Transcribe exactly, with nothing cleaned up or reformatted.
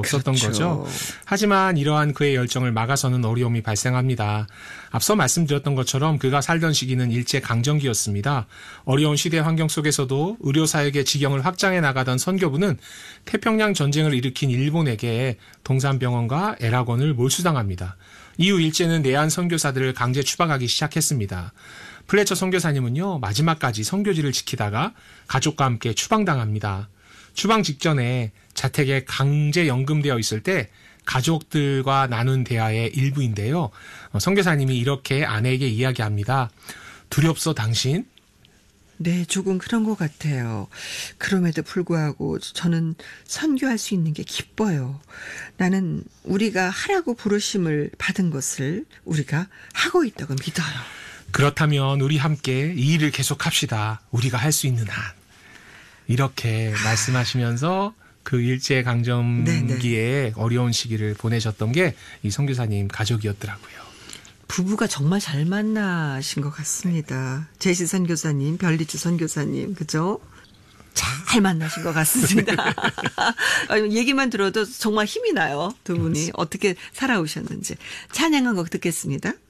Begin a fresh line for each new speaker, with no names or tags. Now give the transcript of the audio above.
없었던
그렇죠.
거죠. 하지만 이러한 그의 열정을 막아서는 어려움이 발생합니다. 앞서 말씀드렸던 것처럼 그가 살던 시기는 일제강점기였습니다. 어려운 시대 환경 속에서도 의료사역의 지경을 확장해 나가던 선교부는 태평양 전쟁을 일으킨 일본에게 동산병원과 애락원을 몰수당합니다. 이후 일제는 내한 선교사들을 강제 추방하기 시작했습니다. 플래처 선교사님은요, 마지막까지 선교지를 지키다가 가족과 함께 추방당합니다. 추방 직전에 자택에 강제 연금되어 있을 때 가족들과 나눈 대화의 일부인데요. 선교사님이 이렇게 아내에게 이야기합니다. 두렵소 당신?
네, 조금 그런 것 같아요. 그럼에도 불구하고 저는 선교할 수 있는 게 기뻐요. 나는 우리가 하라고 부르심을 받은 것을 우리가 하고 있다고 믿어요.
그렇다면 우리 함께 이 일을 계속합시다. 우리가 할 수 있는 한. 이렇게 말씀하시면서 그 일제강점기에 어려운 시기를 보내셨던 게 이 선교사님 가족이었더라고요.
부부가 정말 잘 만나신 것 같습니다. 제시 선교사님, 별리주 선교사님, 그죠? 잘 만나신 것 같습니다. 얘기만 들어도 정말 힘이 나요. 두 분이 어떻게 살아오셨는지. 찬양한 거 듣겠습니다.